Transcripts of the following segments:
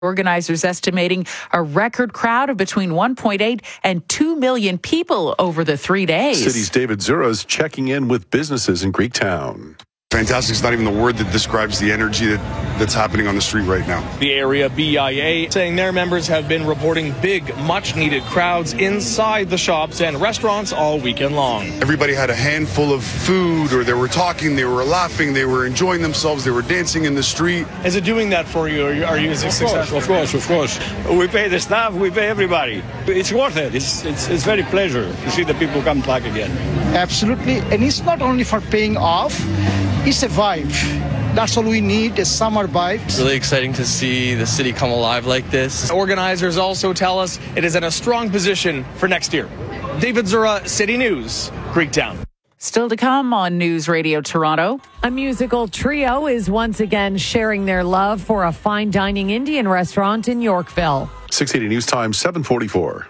Organizers estimating a record crowd of between 1.8 and 2 million people over the 3 days. City's David Zuras checking in with businesses in Greektown. Fantastic is not even the word that describes the energy that's happening on the street right now. The area BIA saying their members have been reporting big, much-needed crowds inside the shops and restaurants all weekend long. Everybody had a handful of food, or they were talking, they were laughing, they were enjoying themselves, they were dancing in the street. Is it doing that for you? Are you successful? Of course. We pay the staff, we pay everybody. It's worth it. It's very pleasure to see the people come back again. Absolutely. And it's not only for paying off, it's a vibe. That's all we need, a summer vibe. It's really exciting to see the city come alive like this. Organizers also tell us it is in a strong position for next year. David Zura, City News, Greektown. Still to come on News Radio Toronto. A musical trio is once again sharing their love for a fine dining Indian restaurant in Yorkville. 680 News Time, 7:44.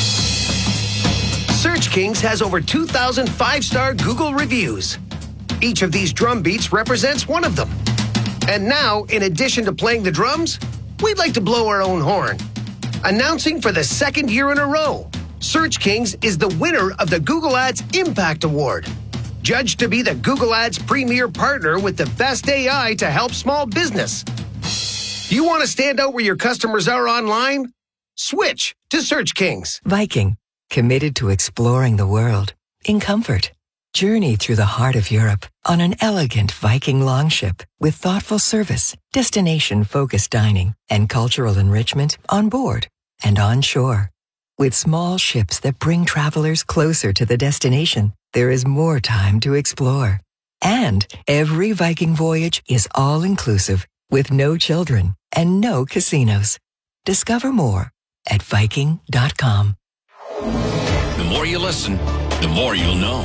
Search Kings has over 2,000 five-star Google reviews. Each of these drum beats represents one of them. And now, in addition to playing the drums, we'd like to blow our own horn. Announcing for the second year in a row, Search Kings is the winner of the Google Ads Impact Award. Judged to be the Google Ads premier partner with the best AI to help small business. You want to stand out where your customers are online? Switch to Search Kings. Viking, committed to exploring the world in comfort. Journey through the heart of Europe on an elegant Viking longship with thoughtful service, destination-focused dining, and cultural enrichment on board and on shore. With small ships that bring travelers closer to the destination, there is more time to explore. And every Viking voyage is all-inclusive with no children and no casinos. Discover more at Viking.com. The more you listen, the more you'll know.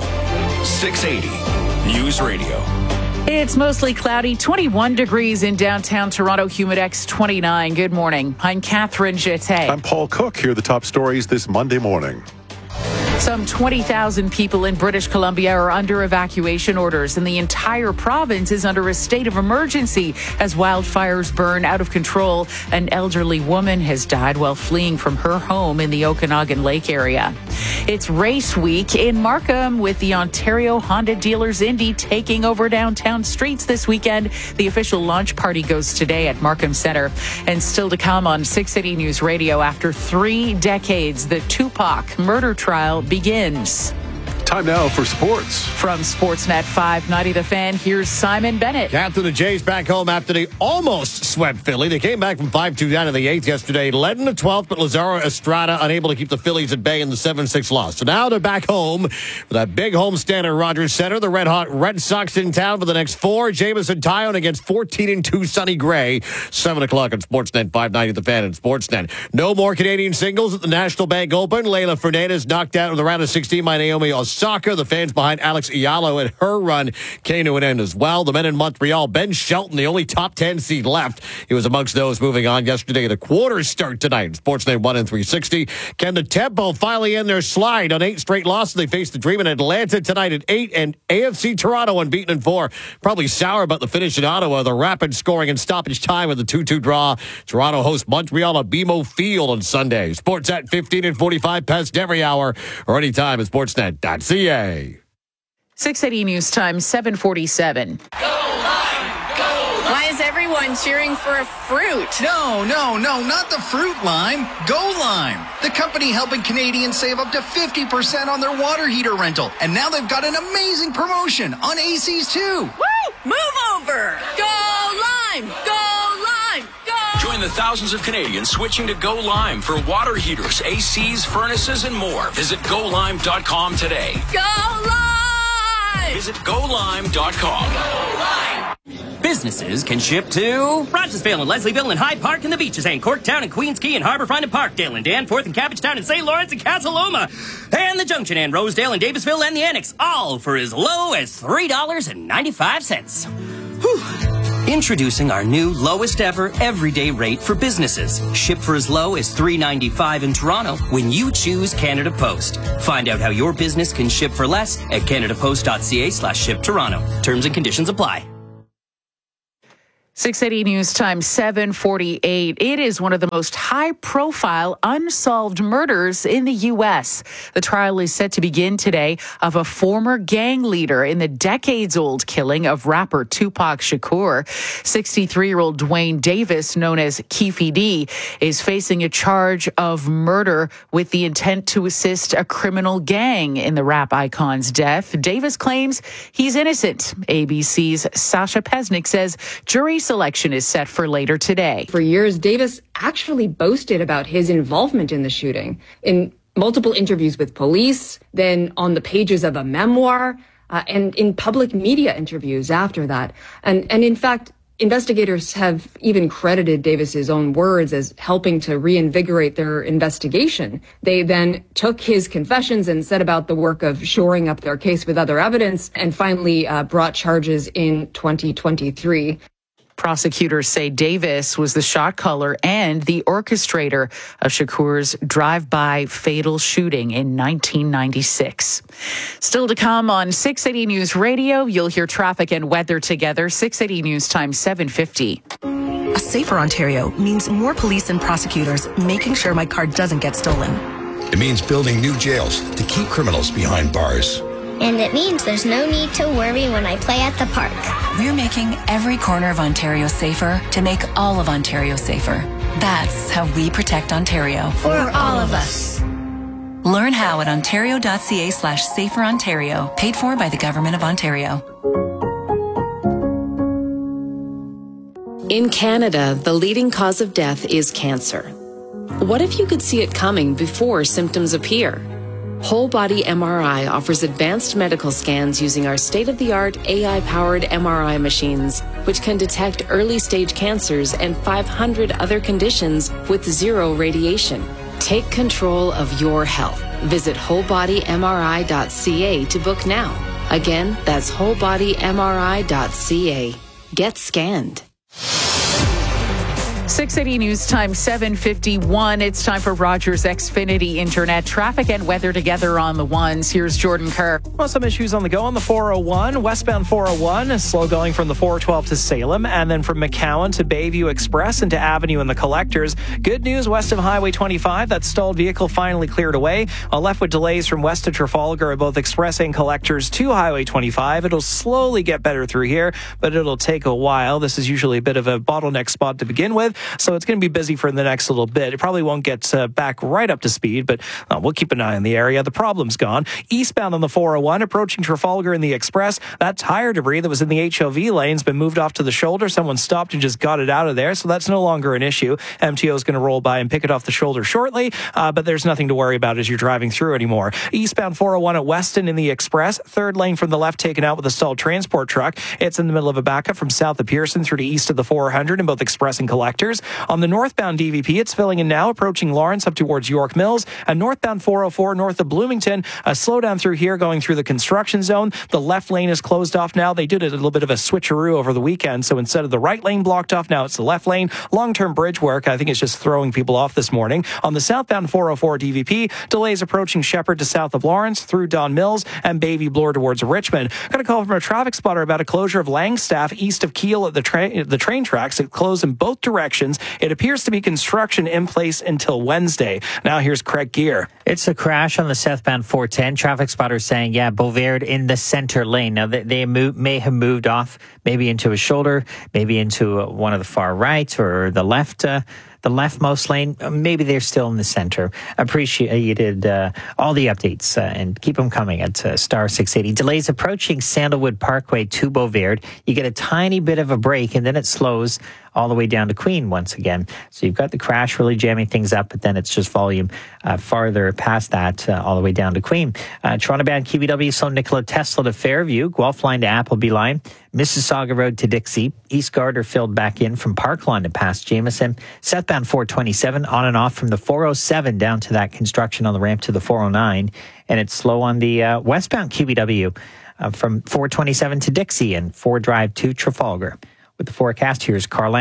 680 News Radio. It's mostly cloudy, 21 degrees in downtown Toronto, Humidex 29. Good morning. I'm Catherine Jeté. I'm Paul Cook. Here are the top stories this Monday morning. Some 20,000 people in British Columbia are under evacuation orders, and the entire province is under a state of emergency as wildfires burn out of control. An elderly woman has died while fleeing from her home in the Okanagan Lake area. It's race week in Markham with the Ontario Honda Dealers Indy taking over downtown streets this weekend. The official launch party goes today at Markham Centre. And still to come on 680 News Radio, after 3 decades, the Tupac murder trial begins. Time now for sports. From Sportsnet 590 The Fan, here's Simon Bennett. Captain the Jays back home after they almost swept Philly. They came back from 5-2 down in the 8th yesterday, led in the 12th, but Lazaro Estrada unable to keep the Phillies at bay in the 7-6 loss. So now they're back home with that big homestand at Rogers Center. The red-hot Red Sox in town for the next 4. Jamison Tyone against 14-2 Sonny Gray. 7 o'clock on Sportsnet 590 The Fan and Sportsnet. No more Canadian singles at the National Bank Open. Leylah Fernandez knocked out in the round of 16 by Naomi Osaka. The fans behind Alex Ialo and her run came to an end as well. The men in Montreal, Ben Shelton, the only top 10 seed left. He was amongst those moving on yesterday. The quarters start tonight. Sportsnet 1 and 360. Can the Tempo finally end their slide on 8 straight losses? They face the Dream in Atlanta tonight at 8, and AFC Toronto unbeaten in 4. Probably sour about the finish in Ottawa. The rapid scoring and stoppage time with the 2-2 draw. Toronto hosts Montreal at BMO Field on Sunday. Sports at 15 and 45 past every hour or anytime at sportsnet.ca. 680 News Time, 7:47. Why is everyone cheering for a fruit? No, not the fruit lime. Go Lime, the company helping Canadians save up to 50% on their water heater rental. And now they've got an amazing promotion on ACs too. Woo! Move over! Go Lime! Go Lime! Go! Join the thousands of Canadians switching to Go Lime for water heaters, ACs, furnaces, and more. Visit GoLime.com today. Go Lime! Visit GoLime.com. Go Lime! Businesses can ship to Rogersville and Leslieville and Hyde Park and the Beaches and Corktown and Queens Quay and Harbourfront and Parkdale and Danforth and Cabbagetown and St. Lawrence and Casa Loma and the Junction and Rosedale and Davisville and the Annex, all for as low as $3.95. Whew. Introducing our new lowest ever everyday rate for businesses. Ship for as low as $3.95 in Toronto when you choose Canada Post. Find out how your business can ship for less at canadapost.ca/ship Toronto. Terms and conditions apply. 680 News Time 7:48. It is one of the most high-profile unsolved murders in the U.S. The trial is set to begin today of a former gang leader in the decades-old killing of rapper Tupac Shakur. 63-year-old Dwayne Davis, known as Keefe D, is facing a charge of murder with the intent to assist a criminal gang in the rap icon's death. Davis claims he's innocent. ABC's Sasha Pesnick says jury selection is set for later today. For years, Davis actually boasted about his involvement in the shooting in multiple interviews with police, then on the pages of a memoir, and in public media interviews after that. And in fact, investigators have even credited Davis's own words as helping to reinvigorate their investigation. They then took his confessions and set about the work of shoring up their case with other evidence and finally brought charges in 2023. Prosecutors say Davis was the shot caller and the orchestrator of Shakur's drive-by fatal shooting in 1996. Still to come on 680 News Radio, you'll hear traffic and weather together. 680 News Time 7:50. A safer Ontario means more police and prosecutors making sure my car doesn't get stolen. It means building new jails to keep criminals behind bars. And it means there's no need to worry when I play at the park. We're making every corner of Ontario safer to make all of Ontario safer. That's how we protect Ontario. For all of us. Learn how at ontario.ca/saferontario, paid for by the Government of Ontario. In Canada, the leading cause of death is cancer. What if you could see it coming before symptoms appear? Whole Body MRI offers advanced medical scans using our state-of-the-art AI-powered MRI machines, which can detect early-stage cancers and 500 other conditions with zero radiation. Take control of your health. Visit wholebodymri.ca to book now. Again, that's wholebodymri.ca. Get scanned. 680 News Time 7:51. It's time for Rogers Xfinity Internet. Traffic and weather together on the ones. Here's Jordan Kerr. Well, some issues on the go on the 401. Westbound 401 is slow going from the 412 to Salem, and then from McCowan to Bayview Express into Avenue and the Collectors. Good news west of Highway 25. That stalled vehicle finally cleared away. Left with delays from west to Trafalgar at both Express and Collectors to Highway 25. It'll slowly get better through here, but it'll take a while. This is usually a bit of a bottleneck spot to begin with. So it's going to be busy for the next little bit. It probably won't get back right up to speed, but we'll keep an eye on the area. The problem's gone. Eastbound on the 401, approaching Trafalgar in the Express, that tire debris that was in the HOV lane's been moved off to the shoulder. Someone stopped and just got it out of there, so that's no longer an issue. MTO is going to roll by and pick it off the shoulder shortly, but there's nothing to worry about as you're driving through anymore. Eastbound 401 at Weston in the Express, third lane from the left taken out with a stalled transport truck. It's in the middle of a backup from south of Pearson through to east of the 400 in both Express and Collectors. On the northbound DVP, it's filling in now, approaching Lawrence up towards York Mills. And northbound 404 north of Bloomington, a slowdown through here going through the construction zone. The left lane is closed off now. They did a little bit of a switcheroo over the weekend. So instead of the right lane blocked off, now it's the left lane. Long-term bridge work, I think it's just throwing people off this morning. On the southbound 404 DVP, delays approaching Shepherd to south of Lawrence through Don Mills and Bayview Bloor towards Richmond. Got a call from a traffic spotter about a closure of Langstaff east of Kiel at the train tracks. It closed in both directions. It appears to be construction in place until Wednesday. Now here's Craig Gear. It's a crash on the southbound 410. Traffic spotters saying, Beauvert in the center lane. Now, they may have moved off maybe into a shoulder, maybe into one of the far right or the left. The leftmost lane, maybe they're still in the center. Appreciated all the updates and keep them coming at star 680. Delays approaching Sandalwood Parkway to Beauvert. You get a tiny bit of a break and then it slows all the way down to Queen once again. So you've got the crash really jamming things up, but then it's just volume farther past that all the way down to Queen. Toronto-bound QBW, Sloan Nikola Tesla to Fairview, Guelph line to Appleby line, Mississauga Road to Dixie, East Garter filled back in from Park line to past Jameson, southbound 427 on and off from the 407 down to that construction on the ramp to the 409, and it's slow on the westbound QBW from 427 to Dixie and 4 Drive to Trafalgar. With the forecast, here's Carl Lamb.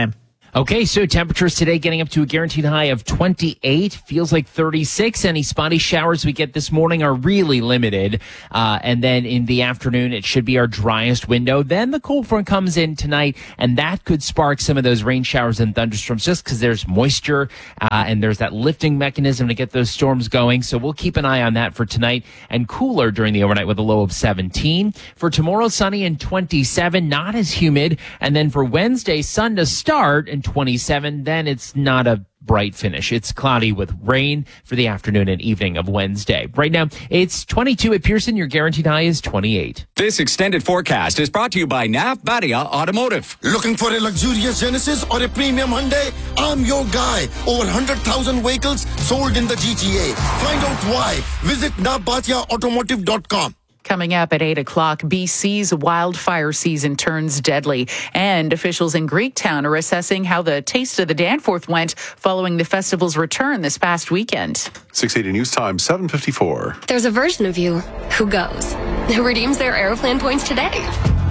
Okay, so temperatures today getting up to a guaranteed high of 28. Feels like 36. Any spotty showers we get this morning are really limited. And then in the afternoon, it should be our driest window. Then the cold front comes in tonight, and that could spark some of those rain showers and thunderstorms just because there's moisture and there's that lifting mechanism to get those storms going. So we'll keep an eye on that for tonight, and cooler during the overnight with a low of 17. For tomorrow, sunny and 27, not as humid. And then for Wednesday, sun to start and 27, then it's not a bright finish. It's cloudy with rain for the afternoon and evening of Wednesday. Right now, it's 22 at Pearson. Your guaranteed high is 28. This extended forecast is brought to you by Nav Badia Automotive. Looking for a luxurious Genesis or a premium Hyundai? I'm your guy. Over 100,000 vehicles sold in the GTA. Find out why. Visit navbatiaautomotive.com. Coming up at 8 o'clock, BC's wildfire season turns deadly. And officials in Greektown are assessing how the Taste of the Danforth went following the festival's return this past weekend. 680 News Time, 7:54. There's a version of you who goes, who redeems their Aeroplan points today.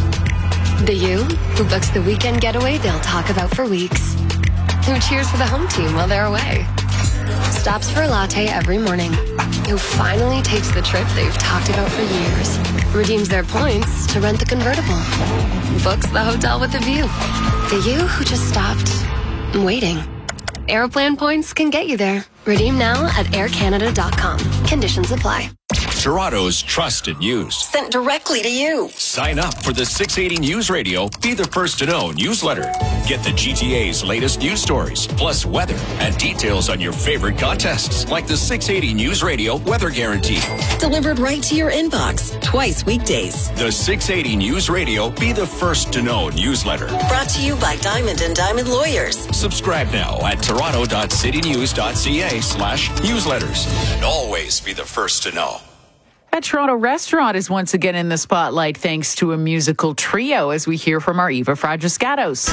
The you who books the weekend getaway they'll talk about for weeks. Who cheers for the home team while they're away. Stops for a latte every morning. Who finally takes the trip they've talked about for years. Redeems their points to rent the convertible. Books the hotel with a view. The you who just stopped waiting. Aeroplan points can get you there. Redeem now at aircanada.com. Conditions apply. Toronto's trusted news. Sent directly to you. Sign up for the 680 News Radio Be the First to Know newsletter. Get the GTA's latest news stories, plus weather and details on your favorite contests, like the 680 News Radio Weather Guarantee. Delivered right to your inbox, twice weekdays. The 680 News Radio Be the First to Know newsletter. Brought to you by Diamond & Diamond Lawyers. Subscribe now at toronto.citynews.ca/newsletters. And always be the first to know. A Toronto restaurant is once again in the spotlight thanks to a musical trio, as we hear from our Eva Fragiscatos.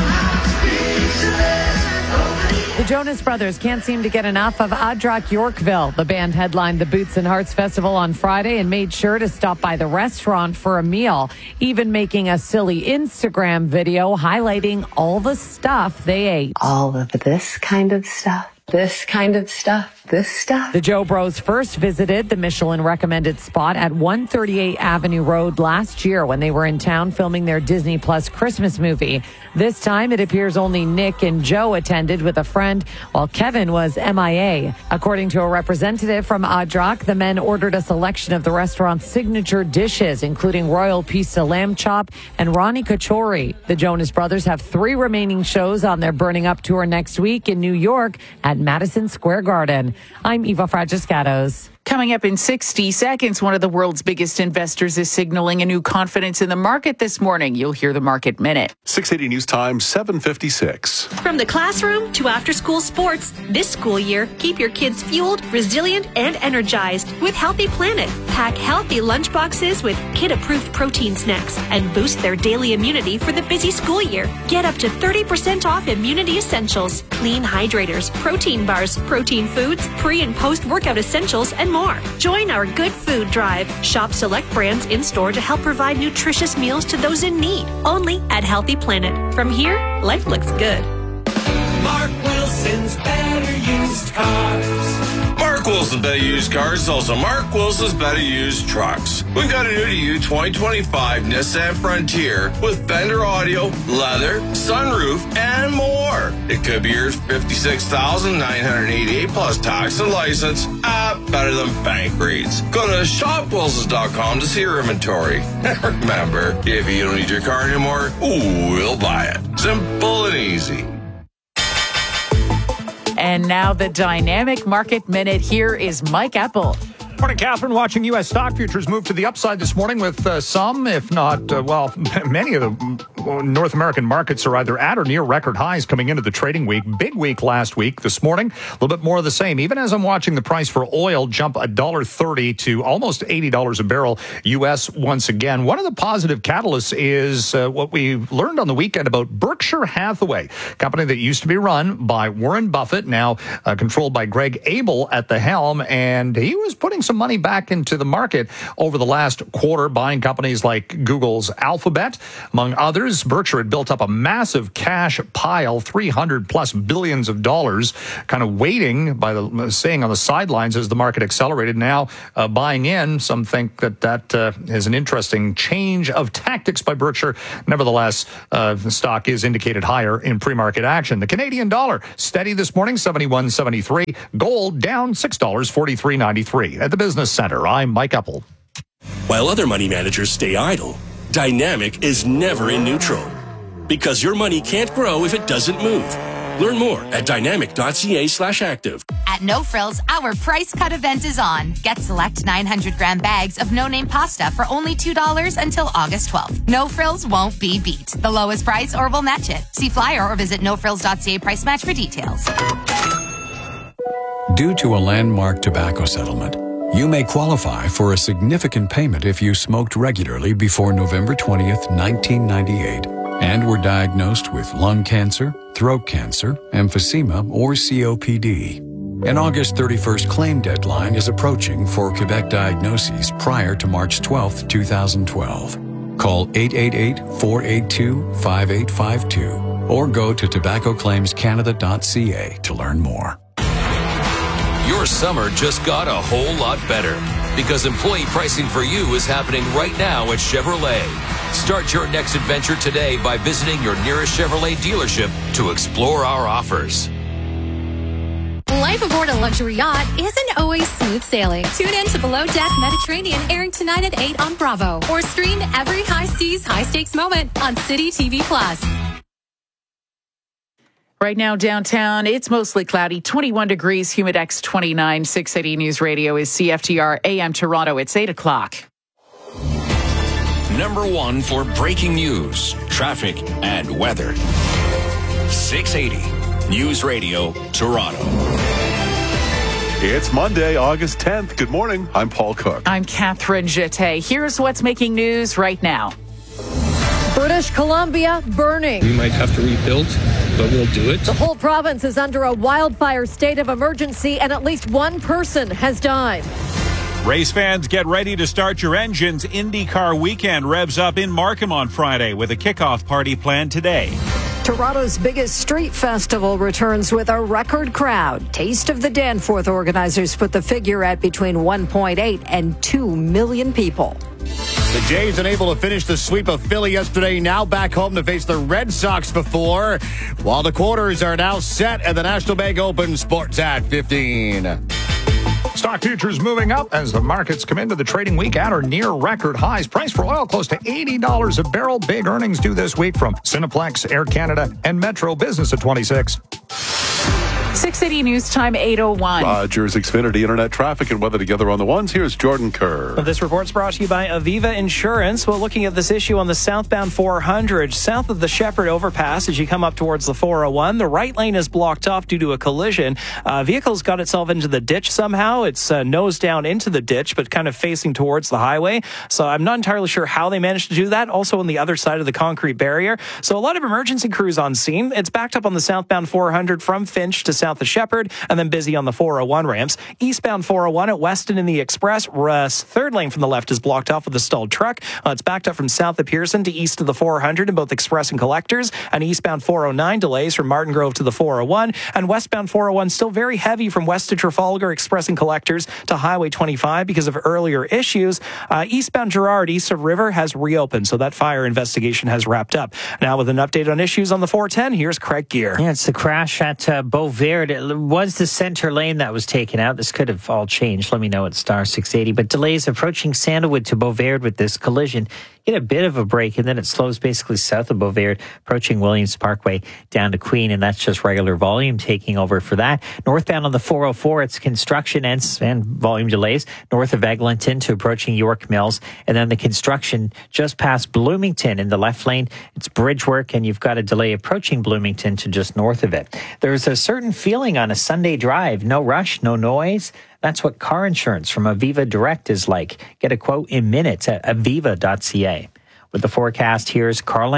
The Jonas Brothers can't seem to get enough of Adrak Yorkville. The band headlined the Boots and Hearts Festival on Friday and made sure to stop by the restaurant for a meal, even making a silly Instagram video highlighting all the stuff they ate. All of this kind of stuff. This kind of stuff. This stuff. The Joe Bros first visited the Michelin-recommended spot at 138 Avenue Road last year when they were in town filming their Disney Plus Christmas movie. This time, it appears only Nick and Joe attended with a friend, while Kevin was MIA. According to a representative from Adrak, the men ordered a selection of the restaurant's signature dishes, including royal pizza lamb chop and Ronnie Kachori. The Jonas Brothers have 3 remaining shows on their Burning Up tour next week in New York at Madison Square Garden. I'm Eva Fragiscatos. Coming up in 60 seconds, one of the world's biggest investors is signaling a new confidence in the market this morning. You'll hear the Market Minute. 680 News Time, 7:56. From the classroom to after-school sports, this school year, keep your kids fueled, resilient, and energized with Healthy Planet. Pack healthy lunchboxes with kid-approved protein snacks and boost their daily immunity for the busy school year. Get up to 30% off immunity essentials, clean hydrators, protein bars, protein foods, pre- and post-workout essentials, and more. Join our Good Food Drive. Shop select brands in-store to help provide nutritious meals to those in need. Only at Healthy Planet. From here, life looks good. Mark Wilson's Better Used Cars. Mark Wilson's Better Used Cars is also Mark Wilson's Better Used Trucks. We've got a new to you 2025 Nissan Frontier with Fender audio, leather, sunroof, and more. It could be yours for $56,988 plus tax and license at better than bank rates. Go to shopwilsons.com to see your inventory. Remember, if you don't need your car anymore, we'll buy it. Simple and easy. And now the Dynamic Market Minute. Here is Mike Apple. Morning, Catherine. Watching U.S. stock futures move to the upside this morning with some, if not, many of the North American markets are either at or near record highs coming into the trading week. Big week last week. This morning, a little bit more of the same. Even as I'm watching the price for oil jump $1.30 to almost $80 a barrel U.S. once again. One of the positive catalysts is what we learned on the weekend about Berkshire Hathaway, a company that used to be run by Warren Buffett, now controlled by Greg Abel at the helm, and he was putting some money back into the market over the last quarter, buying companies like Google's Alphabet, among others. news. Berkshire had built up a massive cash pile, $300+ billion, kind of waiting staying on the sidelines as the market accelerated. Now buying in. Some think that is an interesting change of tactics by Berkshire. Nevertheless, the stock is indicated higher in pre-market action. The Canadian dollar steady this morning, 71.73. Gold down $6, 43.93. At the Business Center, I'm Mike Epple. While other money managers stay idle, Dynamic is never in neutral. Because your money can't grow if it doesn't move. Learn more at dynamic.ca/active. At No Frills, our price cut event is on. Get select 900-gram bags of no-name pasta for only $2 until August 12th. No Frills won't be beat. The lowest price or we'll match it. See flyer or visit nofrills.ca price match for details. Due to a landmark tobacco settlement, you may qualify for a significant payment if you smoked regularly before November 20th, 1998, and were diagnosed with lung cancer, throat cancer, emphysema, or COPD. An August 31st claim deadline is approaching for Quebec diagnoses prior to March 12, 2012. Call 888-482-5852 or go to tobaccoclaimscanada.ca to learn more. Your summer just got a whole lot better because employee pricing for you is happening right now at Chevrolet. Start your next adventure today by visiting your nearest Chevrolet dealership to explore our offers. Life aboard a luxury yacht isn't always smooth sailing. Tune in to Below Deck Mediterranean, airing tonight at 8 on Bravo. Or stream every high seas, high stakes moment on City TV Plus. Right now downtown, it's mostly cloudy, 21 degrees, humidex 29. 680 News Radio is CFTR AM Toronto. It's 8 o'clock. Number one for breaking news, traffic, and weather. 680 News Radio Toronto. It's Monday, August 10th. Good morning. I'm Paul Cook. I'm Catherine Jeté. Here's what's making news right now. British Columbia burning. We might have to rebuild, but we'll do it. The whole province is under a wildfire state of emergency, and at least one person has died. Race fans, get ready to start your engines. IndyCar weekend revs up in Markham on Friday with a kickoff party planned today. Toronto's biggest street festival returns with a record crowd. Taste of the Danforth organizers put the figure at between 1.8 and 2 million people. The Jays unable to finish the sweep of Philly yesterday, now back home to face the Red Sox before, while the quarters are now set at the National Bank Open. Sports at 15. Stock futures moving up as the markets come into the trading week at or near record highs. Price for oil close to $80 a barrel. Big earnings due this week from Cineplex, Air Canada, and Metro. Business at 26. 680 News Time, 8:01. Rogers Xfinity Internet traffic and weather together on the ones. Here's Jordan Kerr. This report's brought to you by Aviva Insurance. Well, looking at this issue on the southbound 400, south of the Shepherd overpass as you come up towards the 401, the right lane is blocked off due to a collision. Vehicle's got itself into the ditch somehow. It's nose down into the ditch, but kind of facing towards the highway. So I'm not entirely sure how they managed to do that. Also on the other side of the concrete barrier. So a lot of emergency crews on scene. It's backed up on the southbound 400 from Finch to south of Shepherd, and then busy on the 401 ramps. Eastbound 401 at Weston in the Express, third lane from the left is blocked off with a stalled truck. It's backed up from south of Pearson to east of the 400 in both Express and Collectors, and eastbound 409 delays from Martin Grove to the 401, and westbound 401 still very heavy from west to Trafalgar, Express and Collectors to Highway 25 because of earlier issues. Eastbound Girard, east of River, has reopened, so that fire investigation has wrapped up. Now with an update on issues on the 410, here's Craig Gear. Yeah, it's the crash at Beauvert. It was the center lane that was taken out. This could have all changed. Let me know at star 680. But delays approaching Sandalwood to Beauvert with this collision. Get a bit of a break, and then it slows basically south of Beauvert, approaching Williams Parkway down to Queen, and that's just regular volume taking over for that. Northbound on the 404, it's construction and volume delays north of Eglinton to approaching York Mills, and then the construction just past Bloomington in the left lane. It's bridge work, and you've got a delay approaching Bloomington to just north of it. There's a certain feeling on a Sunday drive. No rush, no noise. That's what car insurance from Aviva Direct is like. Get a quote in minutes at aviva.ca. With the forecast, here's Carl Lam.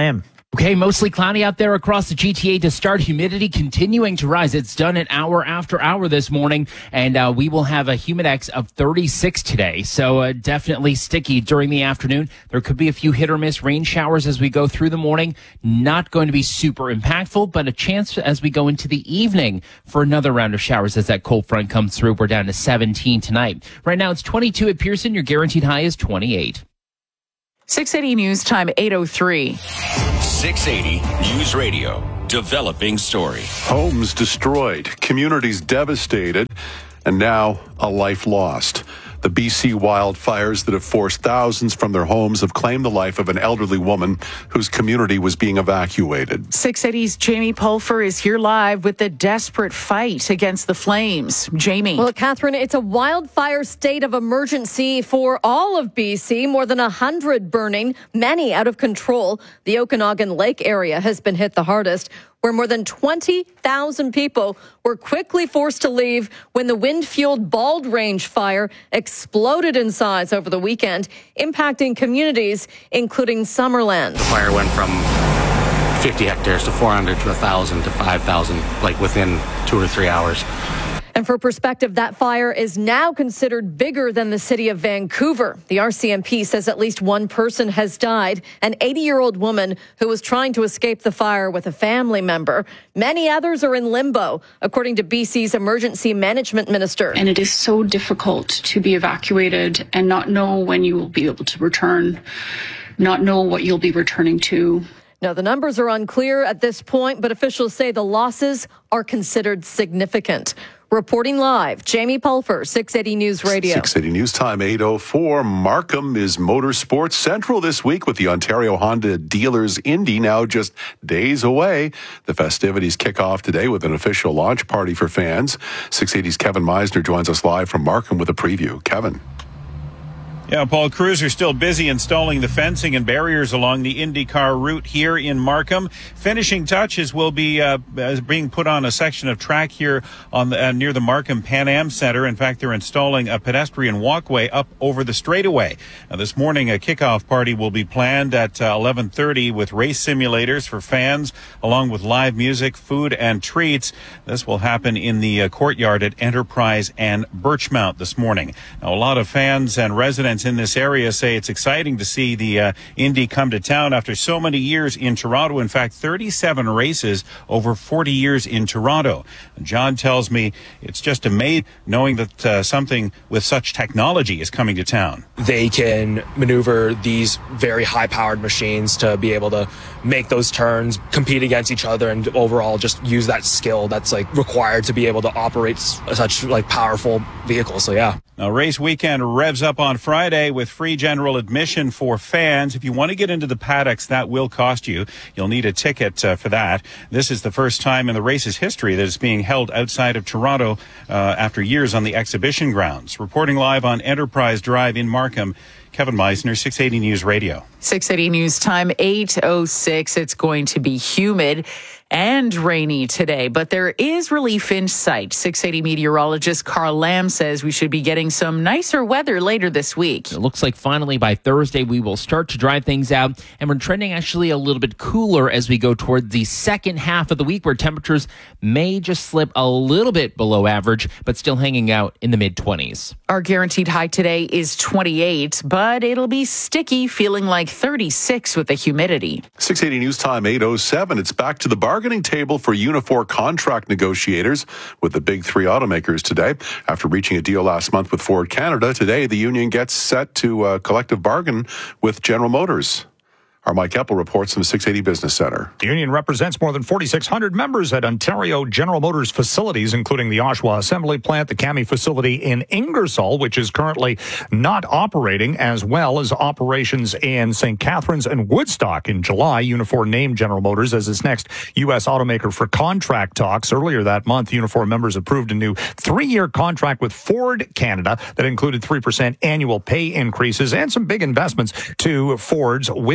Okay, mostly cloudy out there across the GTA to start. Humidity continuing to rise. It's done an hour after hour this morning, and we will have a humidex of 36 today. So definitely sticky during the afternoon. There could be a few hit or miss rain showers as we go through the morning. Not going to be super impactful, but a chance as we go into the evening for another round of showers as that cold front comes through. We're down to 17 tonight. Right now it's 22 at Pearson. Your guaranteed high is 28. 680 News Time, 8:03. 680 News Radio. Developing story. Homes destroyed, communities devastated, and now a life lost. The BC wildfires that have forced thousands from their homes have claimed the life of an elderly woman whose community was being evacuated. 680's Jamie Pulfer is here live with the desperate fight against the flames. Jamie. Well, Catherine, it's a wildfire state of emergency for all of BC. More than 100 burning, many out of control. The Okanagan Lake area has been hit the hardest, where more than 20,000 people were quickly forced to leave when the wind-fueled Bald Range fire exploded in size over the weekend, impacting communities, including Summerland. The fire went from 50 hectares to 400 to 1,000 to 5,000, like within 2 or 3 hours. And for perspective, that fire is now considered bigger than the city of Vancouver. The RCMP says at least one person has died, an 80-year-old woman who was trying to escape the fire with a family member. Many others are in limbo, according to BC's emergency management minister. And it is so difficult to be evacuated and not know when you will be able to return, not know what you'll be returning to. Now, the numbers are unclear at this point, but officials say the losses are considered significant. Reporting live, Jamie Pulfer, 680 News Radio. 680 News Time, 8:04. Markham is Motorsports Central this week with the Ontario Honda Dealers Indy now just days away. The festivities kick off today with an official launch party for fans. 680's Kevin Meisner joins us live from Markham with a preview. Kevin. Yeah, Paul, crews are still busy installing the fencing and barriers along the IndyCar route here in Markham. Finishing touches will be being put on a section of track here on the, near the Markham Pan Am Center. In fact, they're installing a pedestrian walkway up over the straightaway. Now, this morning, a kickoff party will be planned at 11:30 with race simulators for fans, along with live music, food, and treats. This will happen in the courtyard at Enterprise and Birchmount this morning. Now, a lot of fans and residents in this area say it's exciting to see the Indy come to town after so many years in Toronto. In fact, 37 races over 40 years in Toronto. And John tells me it's just amazing knowing that something with such technology is coming to town. They can maneuver these very high-powered machines to be able to make those turns, compete against each other, and overall just use that skill that's like required to be able to operate such like powerful vehicles. So yeah. Now, race weekend revs up on Friday with free general admission for fans. If you want to get into the paddocks, that will cost you. You'll need a ticket for that. This is the first time in the race's history that it's being held outside of Toronto after years on the exhibition grounds. Reporting live on Enterprise Drive in Markham, Kevin Meisner, 680 News Radio. 680 News Time, 8:06. It's going to be humid and rainy today, but there is relief in sight. 680 meteorologist Carl Lamb says we should be getting some nicer weather later this week. It looks like finally by Thursday we will start to dry things out, and we're trending actually a little bit cooler as we go toward the second half of the week, where temperatures may just slip a little bit below average, but still hanging out in the mid-20s. Our guaranteed high today is 28, but it'll be sticky, feeling like 36 with the humidity. 680 News Time, 8:07. It's back to the bargaining table for Unifor contract negotiators with the big three automakers today. After reaching a deal last month with Ford Canada, today the union gets set to collective bargain with General Motors. Our Mike Eppel reports from the 680 Business Center. The union represents more than 4,600 members at Ontario General Motors facilities, including the Oshawa Assembly Plant, the CAMI facility in Ingersoll, which is currently not operating, as well as operations in St. Catharines and Woodstock. In July, Unifor named General Motors as its next U.S. automaker for contract talks. Earlier that month, Unifor members approved a new 3-year contract with Ford Canada that included 3% annual pay increases and some big investments to Ford's Windsor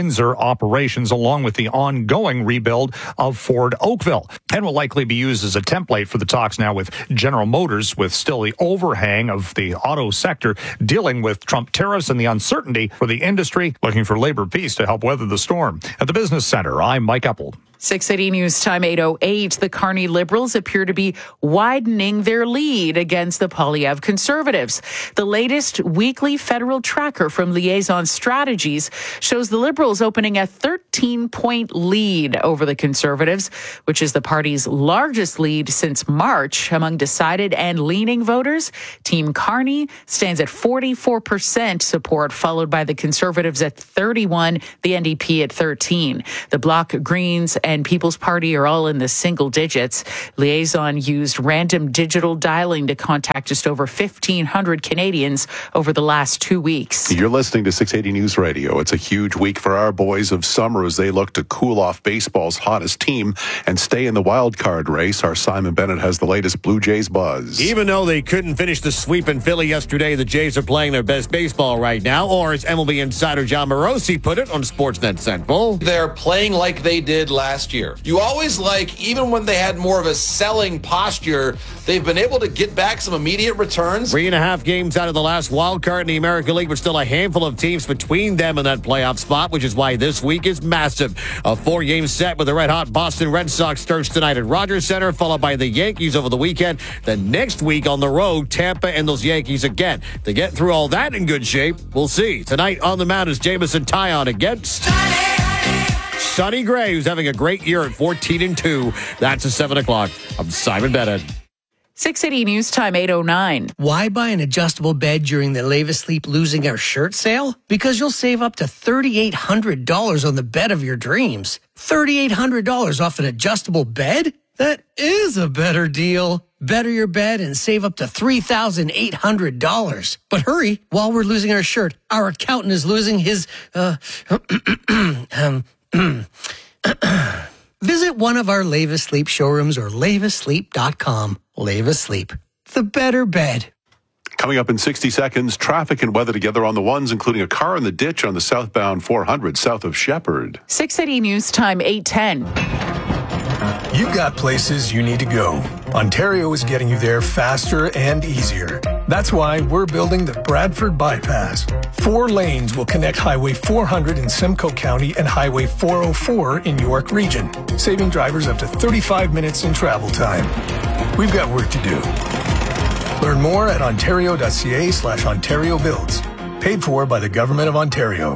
operations, along with the ongoing rebuild of Ford Oakville, and will likely be used as a template for the talks now with General Motors, with still the overhang of the auto sector dealing with Trump tariffs and the uncertainty for the industry looking for labor peace to help weather the storm. At the Business Center, I'm Mike Epple. 680 News Time 8:08. The Kearney Liberals appear to be widening their lead against the Poilievre Conservatives. The latest weekly federal tracker from Liaison Strategies shows the Liberals opening a 13-point lead over the Conservatives, which is the party's largest lead since March. Among decided and leaning voters, Team Kearney stands at 44% support, followed by the Conservatives at 31%, the NDP at 13%. The Bloc, Greens, and People's Party are all in the single digits. Liaison used random digital dialing to contact just over 1,500 Canadians over the last 2 weeks. You're listening to 680 News Radio. It's a huge week for our boys of summer as they look to cool off baseball's hottest team and stay in the wild card race. Our Simon Bennett has the latest Blue Jays buzz. Even though they couldn't finish the sweep in Philly yesterday, the Jays are playing their best baseball right now, or as MLB insider John Morosi put it on Sportsnet Central, they're playing like they did last year. You always even when they had more of a selling posture, they've been able to get back some immediate returns. 3.5 games out of the last wild card in the American League, but still a handful of teams between them and that playoff spot, which is why this week is massive. A 4-game set with the red-hot Boston Red Sox starts tonight at Rogers Center, followed by the Yankees over the weekend. Then next week on the road, Tampa and those Yankees again. To get through all that in good shape, we'll see. Tonight on the mound is Jameson Taillon against Sonny Gray, who's having a great year at 14-2. That's at 7 o'clock. I'm Simon Bennett. 680 News Time 8:09. Why buy an adjustable bed during the Lave Asleep Losing Our Shirt sale? Because you'll save up to $3,800 on the bed of your dreams. $3,800 off an adjustable bed? That is a better deal. Better your bed and save up to $3,800. But hurry, while we're losing our shirt, our accountant is losing his, Visit one of our Lave Asleep showrooms or laveasleep.com. Lave Asleep, the better bed. Coming up in 60 seconds, traffic and weather together on the ones, including a car in the ditch on the southbound 400 south of Shepherd. 680 News Time 8:10. You've got places you need to go. Ontario is getting you there faster and easier. That's why we're building the Bradford Bypass. 4 lanes will connect Highway 400 in Simcoe County and Highway 404 in York Region, saving drivers up to 35 minutes in travel time. We've got work to do. Learn more at ontario.ca/Ontario Builds. Paid for by the Government of Ontario.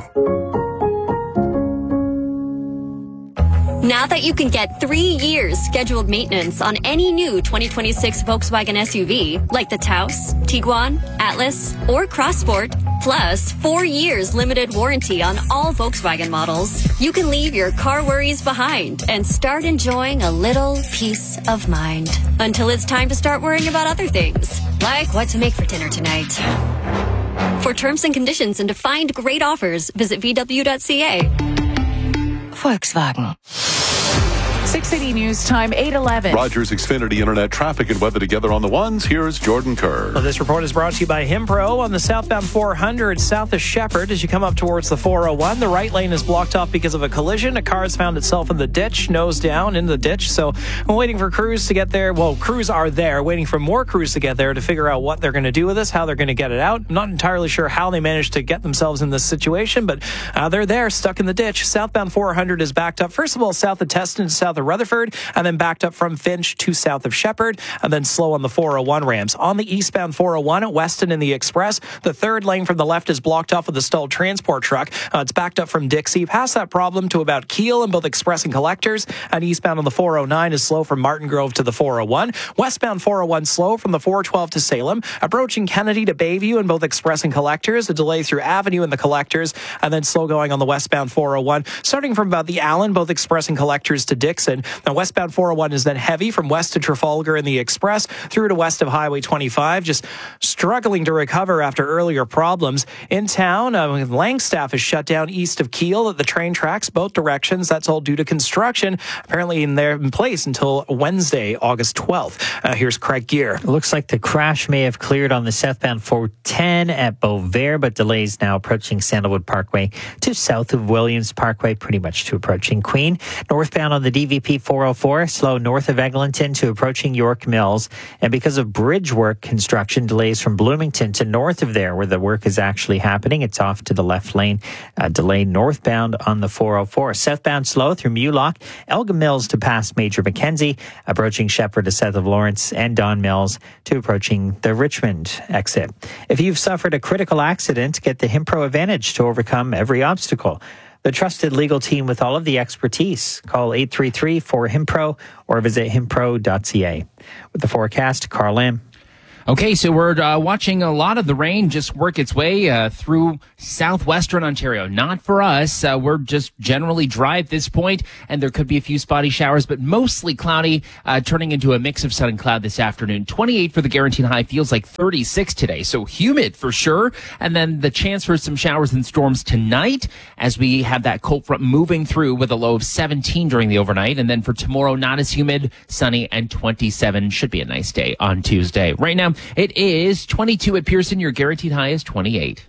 Now that you can get 3 years scheduled maintenance on any new 2026 Volkswagen SUV, like the Taos, Tiguan, Atlas, or Crossport, plus 4 years limited warranty on all Volkswagen models, you can leave your car worries behind and start enjoying a little peace of mind. Until it's time to start worrying about other things, like what to make for dinner tonight. For terms and conditions and to find great offers, visit VW.ca. Volkswagen. 680 News Time 8:11. Rogers Xfinity Internet traffic and weather together on the ones. Here's Jordan Kerr. Well, this report is brought to you by Himpro on the southbound 400 south of Shepherd. As you come up towards the 401, the right lane is blocked off because of a collision. A car has found itself in the ditch, nose down in the ditch. So I'm waiting for crews to get there. Well, crews are there, waiting for more crews to get there to figure out what they're going to do with this, how they're going to get it out. I'm not entirely sure how they managed to get themselves in this situation, but they're there, stuck in the ditch. Southbound 400 is backed up, first of all, south of Teston to south of Rutherford, and then backed up from Finch to south of Shepherd, and then slow on the 401 ramps. On the eastbound 401 at Weston in the Express, the third lane from the left is blocked off with a stalled transport truck. It's backed up from Dixie, past that problem to about Kiel in both Express and Collectors, and eastbound on the 409 is slow from Martin Grove to the 401. Westbound 401 slow from the 412 to Salem, approaching Kennedy to Bayview in both Express and Collectors, a delay through Avenue in the Collectors, and then slow going on the westbound 401, starting from about the Allen, both Express and Collectors to Dixie. Gibson. Now, westbound 401 is then heavy from west to Trafalgar in the Express through to west of Highway 25. Just struggling to recover after earlier problems. In town, Langstaff is shut down east of Kiel at the train tracks, both directions. That's all due to construction, apparently in place until Wednesday, August 12th. Here's Craig Gear. It looks like the crash may have cleared on the southbound 410 at Beauvert, but delays now approaching Sandalwood Parkway to south of Williams Parkway, pretty much to approaching Queen. Northbound on the DVP 404, slow north of Eglinton to approaching York Mills. And because of bridge work construction, delays from Bloomington to north of there where the work is actually happening. It's off to the left lane. Delay northbound on the 404. Southbound slow through Mulock, Elgin Mills to past Major Mackenzie, approaching Shepherd to south of Lawrence, and Don Mills to approaching the Richmond exit. If you've suffered a critical accident, get the Himpro Advantage to overcome every obstacle. The trusted legal team with all of the expertise. Call 833-4HIMPRO or visit himpro.ca. With the forecast, Carl Lamb. Okay, so we're watching a lot of the rain just work its way through southwestern Ontario. Not for us. We're just generally dry at this point, and there could be a few spotty showers, but mostly cloudy, turning into a mix of sun and cloud this afternoon. 28 for the guaranteed high, feels like 36 today, so humid for sure. And then the chance for some showers and storms tonight as we have that cold front moving through with a low of 17 during the overnight. And then for tomorrow, not as humid, sunny, and 27. Should be a nice day on Tuesday. Right now, it is 22 at Pearson. Your guaranteed high is 28.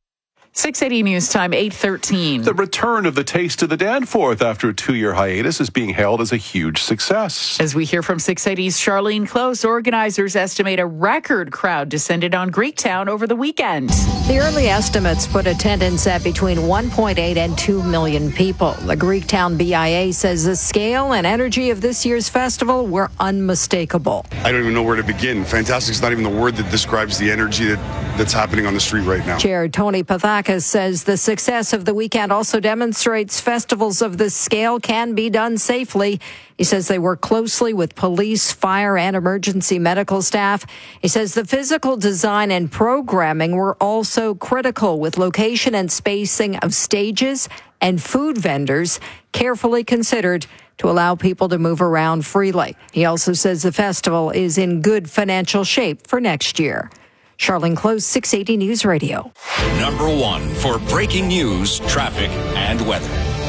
680 News Time, 8:13. The return of the Taste of the Danforth after a 2-year hiatus is being hailed as a huge success. As we hear from 680's Charlene Close, organizers estimate a record crowd descended on Greektown over the weekend. The early estimates put attendance at between 1.8 and 2 million people. The Greektown BIA says the scale and energy of this year's festival were unmistakable. I don't even know where to begin. Fantastic is not even the word that describes the energy that's happening on the street right now. Chair Tony Pathakis says the success of the weekend also demonstrates festivals of this scale can be done safely. He says they work closely with police, fire, and emergency medical staff. He says the physical design and programming were also critical, with location and spacing of stages and food vendors carefully considered to allow people to move around freely. He also says the festival is in good financial shape for next year. Charlene Close, 680 News Radio. Number 1 for breaking news, traffic, and weather.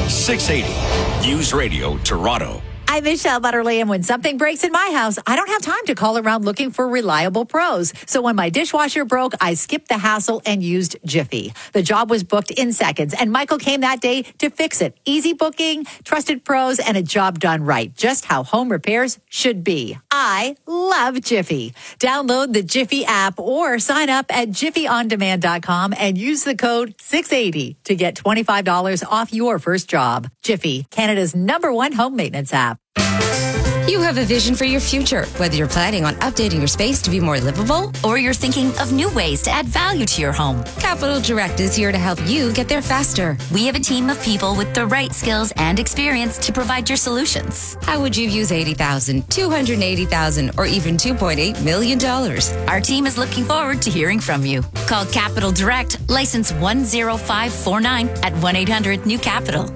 680 News Radio, Toronto. I'm Michelle Butterly, and when something breaks in my house, I don't have time to call around looking for reliable pros. So when my dishwasher broke, I skipped the hassle and used Jiffy. The job was booked in seconds, and Michael came that day to fix it. Easy booking, trusted pros, and a job done right. Just how home repairs should be. I love Jiffy. Download the Jiffy app or sign up at jiffyondemand.com and use the code 680 to get $25 off your first job. Jiffy, Canada's #1 home maintenance app. You have a vision for your future, whether you're planning on updating your space to be more livable or you're thinking of new ways to add value to your home. Capital Direct is here to help you get there faster. We have a team of people with the right skills and experience to provide your solutions. How would you use $80,000, $280,000, or even $2.8 million? Our team is looking forward to hearing from you. Call Capital Direct, license 10549 at 1-800-NEW-CAPITAL.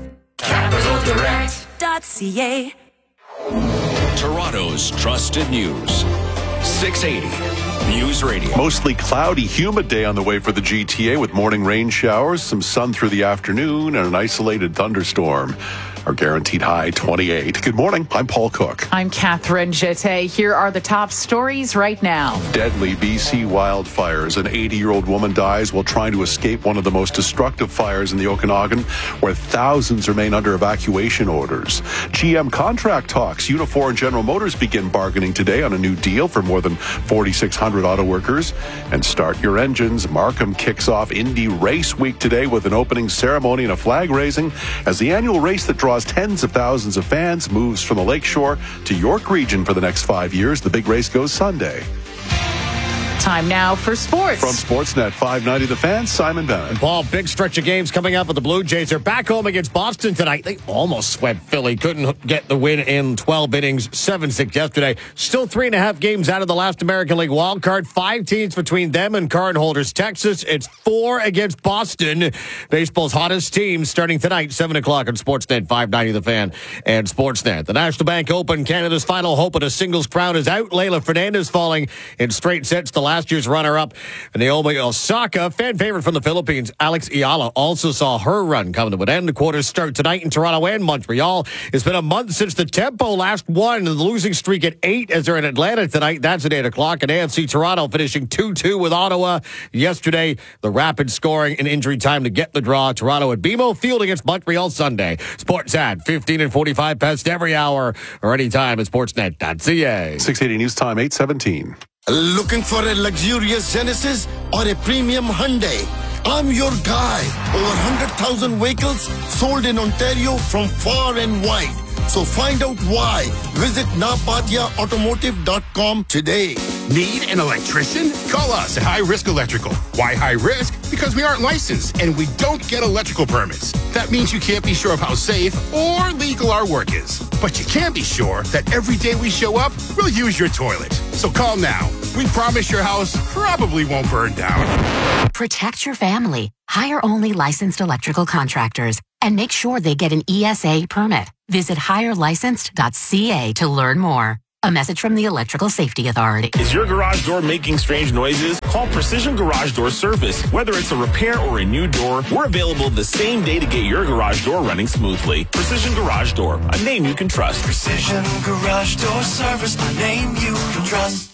CapitalDirect.ca. Toronto's trusted news. 680 News Radio. Mostly cloudy, humid day on the way for the GTA with morning rain showers, some sun through the afternoon, and an isolated thunderstorm. Our guaranteed high, 28. Good morning. I'm Paul Cook. I'm Catherine Jette. Here are the top stories right now. Deadly BC wildfires. An 80-year-old woman dies while trying to escape one of the most destructive fires in the Okanagan, where thousands remain under evacuation orders. GM contract talks. Unifor and General Motors begin bargaining today on a new deal for more than 4,600 auto workers. And start your engines. Markham kicks off Indy Race Week today with an opening ceremony and a flag raising as the annual race that draws tens of thousands of fans moves from the Lakeshore to York Region for the next 5 years. The big race goes Sunday. Time now for sports. From Sportsnet 590 The Fan, Simon Bennett. And Paul, big stretch of games coming up with the Blue Jays. They're back home against Boston tonight. They almost swept Philly. Couldn't get the win in 12 innings, 7-6 yesterday. Still 3.5 games out of the last American League wild card. 5 teams between them and card holders. Texas, it's 4 against Boston. Baseball's hottest team starting tonight, 7 o'clock on Sportsnet 590 The Fan and Sportsnet. The National Bank Open, Canada's final hope at a singles crown is out. Leylah Fernandez falling in straight sets to last year's runner-up. Naomi Osaka, fan favorite from the Philippines, Alex Ayala, also saw her run come to an end. The quarters start tonight in Toronto and Montreal. It's been a month since the Tempo last won. The losing streak at 8 as they're in Atlanta tonight. That's at 8 o'clock. And AFC Toronto finishing 2-2 with Ottawa yesterday. The Rapid scoring in injury time to get the draw. Toronto at BMO Field against Montreal Sunday. Sports at 15 and 45 past every hour or anytime at sportsnet.ca. 680 News Time, 8:17. Looking for a luxurious Genesis or a premium Hyundai? I'm your guy. Over 100,000 vehicles sold in Ontario from far and wide. So find out why. Visit napatiaautomotive.com today. Need an electrician? Call us at High Risk Electrical. Why high risk? Because we aren't licensed and we don't get electrical permits. That means you can't be sure of how safe or legal our work is. But you can be sure that every day we show up, we'll use your toilet. So call now. We promise your house probably won't burn down. Protect your family. Hire only licensed electrical contractors and make sure they get an ESA permit. Visit hirelicensed.ca to learn more. A message from the Electrical Safety Authority. Is your garage door making strange noises? Call Precision Garage Door Service. Whether it's a repair or a new door, we're available the same day to get your garage door running smoothly. Precision Garage Door, a name you can trust. Precision Garage Door Service, a name you can trust.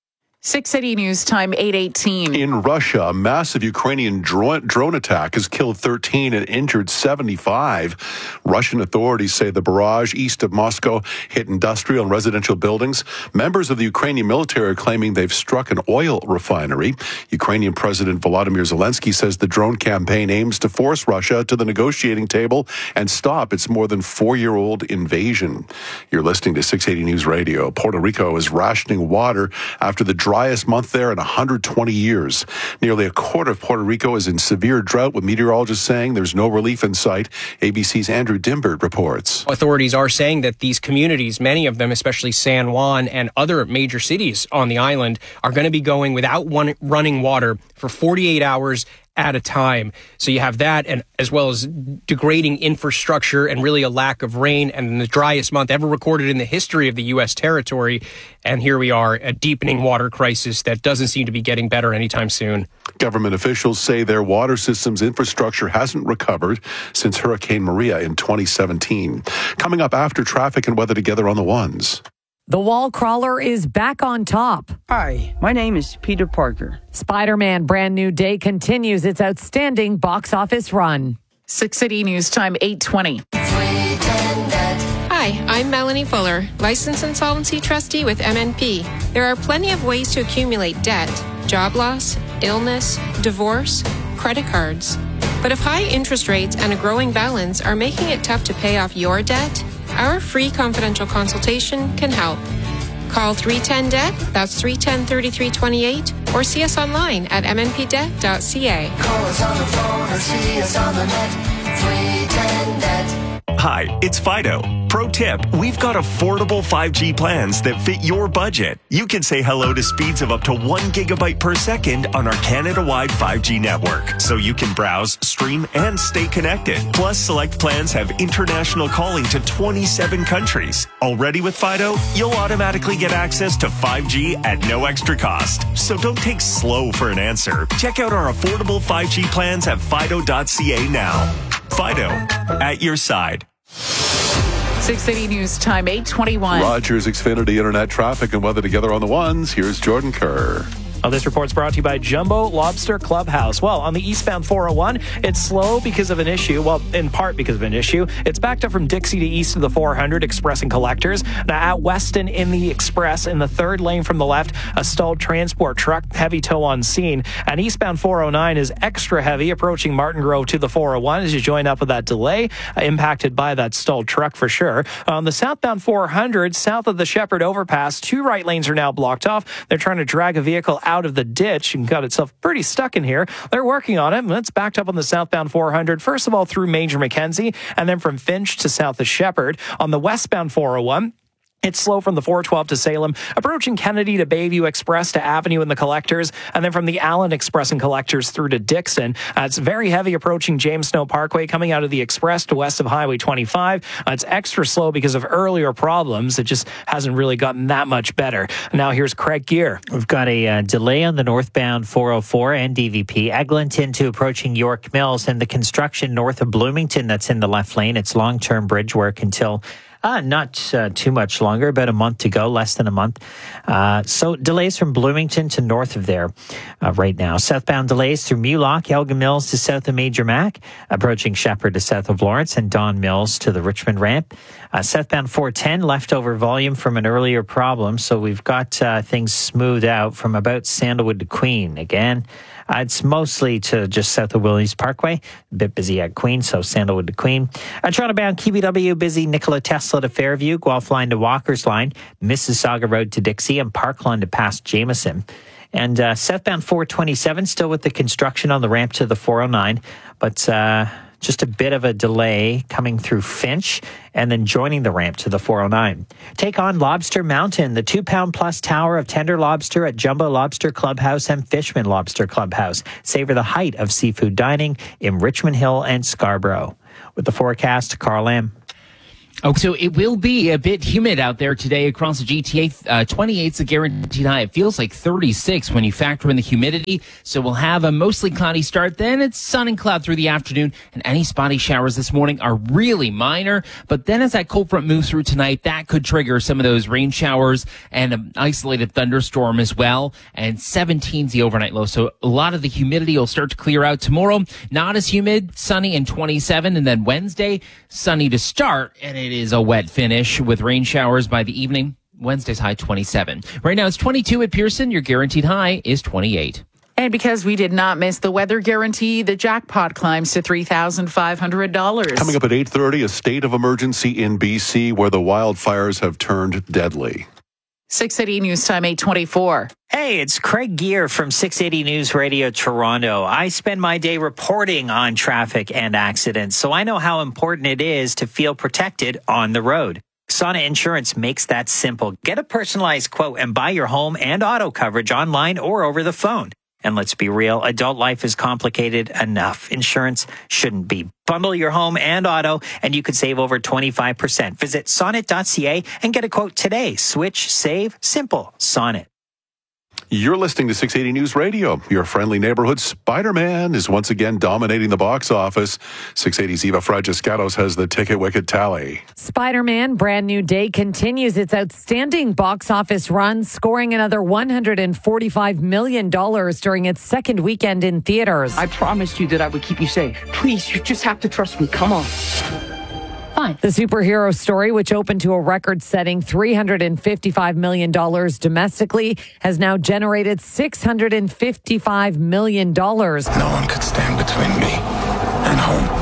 680 News Time, 8:18. In Russia, a massive Ukrainian drone attack has killed 13 and injured 75. Russian authorities say the barrage east of Moscow hit industrial and residential buildings. Members of the Ukrainian military are claiming they've struck an oil refinery. Ukrainian President Volodymyr Zelensky says the drone campaign aims to force Russia to the negotiating table and stop its more than 4-year-old invasion. You're listening to 680 News Radio. Puerto Rico is rationing water after the driest month there in 120 years. Nearly a quarter of Puerto Rico is in severe drought, with meteorologists saying there's no relief in sight. ABC's Andrew Dimbert reports. Authorities are saying that these communities, many of them, especially San Juan and other major cities on the island, are going to be going without running water for 48 hours at a time. So you have that, and as well as degrading infrastructure and really a lack of rain, and the driest month ever recorded in the history of the U.S. territory. And here we are, a deepening water crisis that doesn't seem to be getting better anytime soon. Government officials say their water system's infrastructure hasn't recovered since Hurricane Maria in 2017. Coming up after traffic and weather together on the ones. The wall crawler is back on top. Hi, my name is Peter Parker. Spider-Man Brand New Day continues its outstanding box office run. 680 News Time, 8:20. Hi, I'm Melanie Fuller, licensed insolvency trustee with MNP. There are plenty of ways to accumulate debt: job loss, illness, divorce, credit cards. But if high interest rates and a growing balance are making it tough to pay off your debt, our free confidential consultation can help. Call 310-DEBT, that's 310-3328, or see us online at mnpdebt.ca. Call us on the phone or see us on the net. 310-DEBT. Hi, it's Fido. Pro tip, we've got affordable 5G plans that fit your budget. You can say hello to speeds of up to 1 gigabyte per second on our Canada-wide 5G network, so you can browse, stream, and stay connected. Plus, select plans have international calling to 27 countries. Already with Fido, you'll automatically get access to 5G at no extra cost. So don't take slow for an answer. Check out our affordable 5G plans at fido.ca now. Fido, at your side. 680 News Time, 8:21. Rogers Xfinity Internet traffic and weather together on the ones. Here's Jordan Kerr. This report's brought to you by Jumbo Lobster Clubhouse. Well, on the eastbound 401, it's slow because of an issue. Well, in part because of an issue. It's backed up from Dixie to east of the 400, Express and Collectors. Now, at Weston in the Express, in the third lane from the left, a stalled transport truck, heavy tow on scene. And eastbound 409 is extra heavy, approaching Martin Grove to the 401 as you join up with that delay, impacted by that stalled truck for sure. On the southbound 400, south of the Shepherd overpass, 2 right lanes are now blocked off. They're trying to drag a vehicle out out of the ditch and got itself pretty stuck in here. They're working on it, and it's backed up on the southbound 400, first of all through Major Mackenzie, and then from Finch to south of Shepherd. On the westbound 401, it's slow from the 412 to Salem, approaching Kennedy to Bayview Express to Avenue and the Collectors, and then from the Allen Express and Collectors through to Dixon. It's very heavy approaching James Snow Parkway, coming out of the Express to west of Highway 25. It's extra slow because of earlier problems. It just hasn't really gotten that much better. Now here's Craig Gear. We've got a delay on the northbound 404 and DVP, Eglinton to approaching York Mills, and the construction north of Bloomington that's in the left lane. It's long-term bridge work until not too much longer, about a month to go, less than a month. So delays from Bloomington to north of there right now. Southbound delays through Mulock, Elgin Mills to south of Major Mac, approaching Shepherd to south of Lawrence, and Don Mills to the Richmond ramp. Southbound 410, leftover volume from an earlier problem. So we've got things smoothed out from about Sandalwood to Queen. Again, it's mostly to just south of Williams Parkway. A bit busy at Queen, so Sandalwood to Queen. Toronto-bound QBW busy Nikola Tesla to Fairview, Guelph Line to Walker's Line, Mississauga Road to Dixie, and Parkland to past Jameson. And southbound 427, still with the construction on the ramp to the 409, but just a bit of a delay coming through Finch and then joining the ramp to the 409. Take on Lobster Mountain, the 2-pound-plus tower of tender lobster at Jumbo Lobster Clubhouse and Fishman Lobster Clubhouse. Savor the height of seafood dining in Richmond Hill and Scarborough. With the forecast, Carl Lamb. Oh, so it will be a bit humid out there today across the GTA. 28 is a guaranteed high. It feels like 36 when you factor in the humidity. So we'll have a mostly cloudy start. Then it's sun and cloud through the afternoon. And any spotty showers this morning are really minor. But then as that cold front moves through tonight, that could trigger some of those rain showers and an isolated thunderstorm as well. And 17 is the overnight low. So a lot of the humidity will start to clear out tomorrow. Not as humid, sunny and 27. And then Wednesday, sunny to start. And it is a wet finish with rain showers by the evening. Wednesday's high 27. Right now it's 22 at Pearson. Your guaranteed high is 28. And because we did not miss the weather guarantee, the jackpot climbs to $3,500. Coming up at 8:30, a state of emergency in BC where the wildfires have turned deadly. 680 News Time 8:24. Hey, it's Craig Gear from 680 News Radio Toronto. I spend my day reporting on traffic and accidents, so I know how important it is to feel protected on the road. Sonnet Insurance makes that simple. Get a personalized quote and buy your home and auto coverage online or over the phone. And let's be real, adult life is complicated enough. Insurance shouldn't be. Bundle your home and auto, and you could save over 25%. Visit sonnet.ca and get a quote today. Switch, save, simple. Sonnet. You're listening to 680 News Radio. Your friendly neighborhood Spider-Man is once again dominating the box office. 680's Eva Fragiscatos has the ticket wicket tally. Spider-Man Brand New Day continues its outstanding box office run, scoring another $145 million during its second weekend in theaters. I promised you that I would keep you safe. Please, you just have to trust me. Come on. Fine. The superhero story, which opened to a record-setting $355 million domestically, has now generated $655 million. No one could stand between me and home.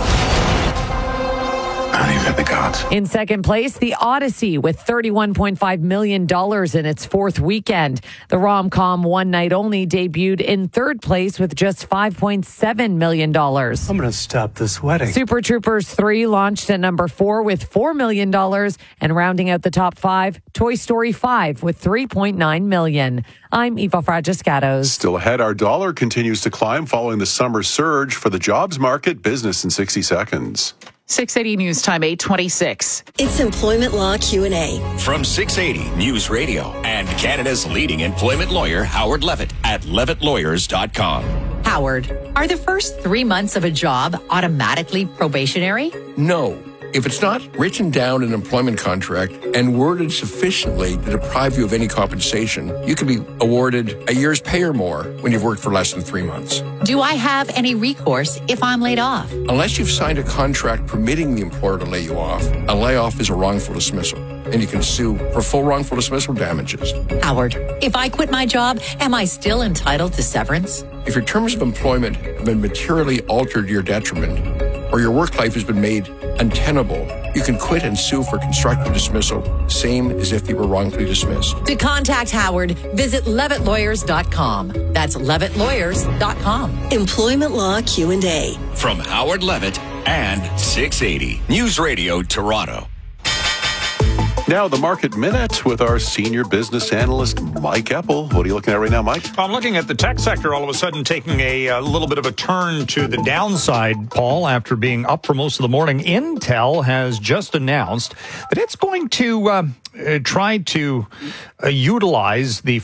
Not even the gods. In second place, The Odyssey, with $31.5 million in its fourth weekend. The rom-com One Night Only debuted in third place with just $5.7 million. I'm going to stop this wedding. Super Troopers 3 launched at number 4 with $4 million. And rounding out the top 5, Toy Story 5 with $3.9 million. I'm Eva Fragiscatos. Still ahead, our dollar continues to climb following the summer surge for the jobs market. Business in 60 seconds. 680 News Time 8:26. It's Employment Law Q&A. From 680 News Radio and Canada's leading employment lawyer, Howard Levitt at levittlawyers.com. Howard, are the first 3 months of a job automatically probationary? No. If it's not written down in an employment contract and worded sufficiently to deprive you of any compensation, you can be awarded a year's pay or more when you've worked for less than 3 months. Do I have any recourse if I'm laid off? Unless you've signed a contract permitting the employer to lay you off, a layoff is a wrongful dismissal, and you can sue for full wrongful dismissal damages. Howard, if I quit my job, am I still entitled to severance? If your terms of employment have been materially altered to your detriment, or your work life has been made untenable, you can quit and sue for constructive dismissal, same as if you were wrongfully dismissed. To contact Howard, visit levittlawyers.com. That's levittlawyers.com. Employment Law Q&A. From Howard Levitt and 680 News Radio Toronto. Now, the Market Minute with our senior business analyst, Mike Eppel. What are you looking at right now, Mike? I'm looking at the tech sector all of a sudden taking a little bit of a turn to the downside, Paul, after being up for most of the morning. Intel has just announced that it's going to try to utilize the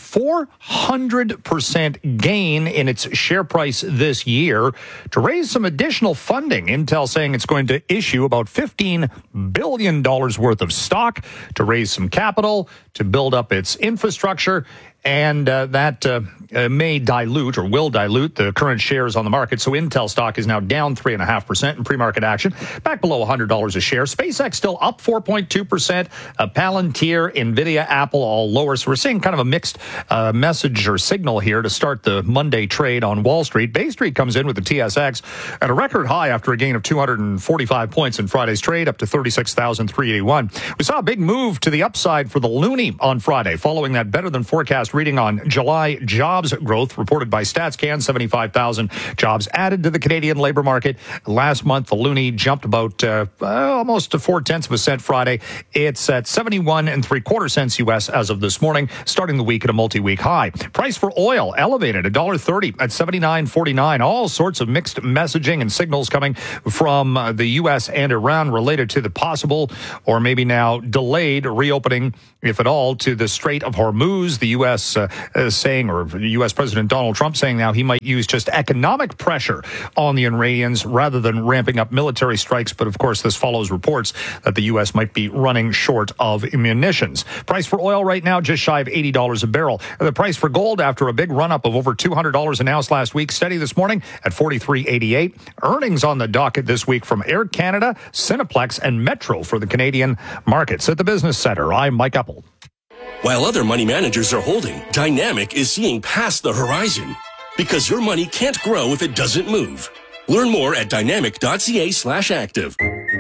400% gain in its share price this year to raise some additional funding. Intel saying it's going to issue about $15 billion worth of stock to raise some capital, to build up its infrastructure, and that may dilute or will dilute the current shares on the market. So Intel stock is now down 3.5% in pre-market action, back below $100 a share. SpaceX still up 4.2%. Palantir, Nvidia, Apple all lower. So we're seeing kind of a mixed message or signal here to start the Monday trade on Wall Street. Bay Street comes in with the TSX at a record high after a gain of 245 points in Friday's trade, up to 36,381. We saw a big move to the upside for the loonie on Friday, following that better than forecast reading on July jobs growth reported by StatsCan. 75,000 jobs added to the Canadian labor market. Last month, the loonie jumped about almost 0.4% Friday. It's at 71.75 cents US as of this morning, starting the week at a multi-week high. Price for oil elevated $1.30 at 79.49. All sorts of mixed messaging and signals coming from the U.S. and Iran related to the possible or maybe now delayed reopening, if at all, to the Strait of Hormuz. The U.S. saying, or U.S. President Donald Trump saying now he might use just economic pressure on the Iranians rather than ramping up military strikes. But of course, this follows reports that the U.S. might be running short of munitions. Price for oil right now just shy of $80 a barrel. The price for gold, after a big run-up of over $200 an ounce last week, steady this morning at $43.88. Earnings on the docket this week from Air Canada, Cineplex, and Metro for the Canadian markets. At the Business Center, I'm Mike Eppel. While other money managers are holding, Dynamic is seeing past the horizon. Because your money can't grow if it doesn't move. Learn more at dynamic.ca/active.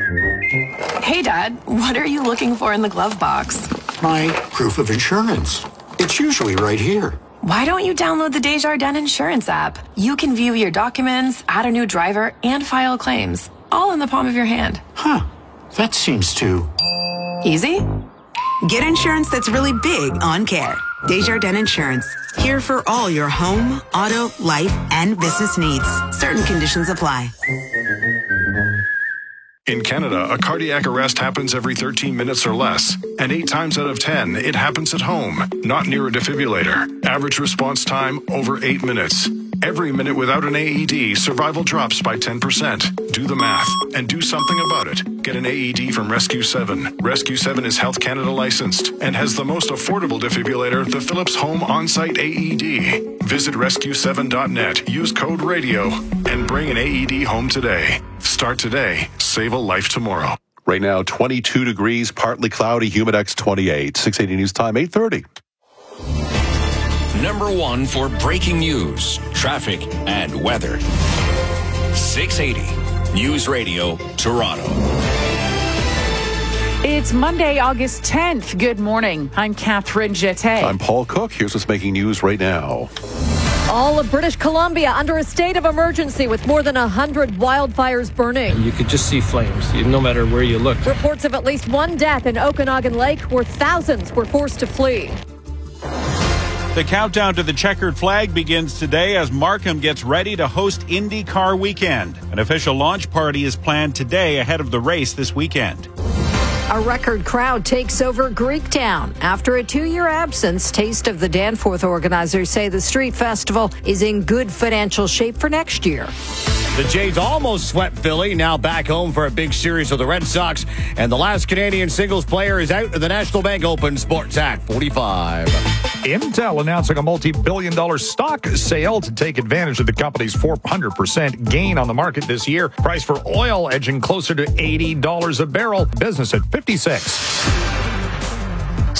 Hey, Dad, what are you looking for in the glove box? My proof of insurance. It's usually right here. Why don't you download the Desjardins Insurance app? You can view your documents, add a new driver, and file claims, all in the palm of your hand. Huh. That seems too easy. Get insurance that's really big on care. Desjardins Insurance. Here for all your home, auto, life, and business needs. Certain conditions apply. In Canada, a cardiac arrest happens every 13 minutes or less, and 8 times out of 10, it happens at home, not near a defibrillator. Average response time, over 8 minutes. Every minute without an AED, survival drops by 10%. Do the math and do something about it. Get an AED from Rescue 7. Rescue 7 is Health Canada licensed and has the most affordable defibrillator, the Philips Home On-Site AED. Visit rescue7.net, use code RADIO, and bring an AED home today. Start today. Save a life tomorrow. Right now, 22 degrees, partly cloudy, Humidex 28. 680 News Time, 8:30. Number one for breaking news, traffic, and weather. 680 News Radio, Toronto. It's Monday, August 10th. Good morning. I'm Catherine Jeté. I'm Paul Cook. Here's what's making news right now. All of British Columbia under a state of emergency with more than 100 wildfires burning. You could just see flames, no matter where you look. Reports of at least one death in Okanagan Lake, where thousands were forced to flee. The countdown to the checkered flag begins today as Markham gets ready to host IndyCar weekend. An official launch party is planned today ahead of the race this weekend. A record crowd takes over Greektown. After a 2-year absence, Taste of the Danforth organizers say the street festival is in good financial shape for next year. The Jays almost swept Philly, now back home for a big series with the Red Sox. And the last Canadian singles player is out of the National Bank Open. Sportsat 45. Intel announcing a multi-billion-dollar stock sale to take advantage of the company's 400% gain on the market this year. Price for oil edging closer to $80 a barrel. Business at 56.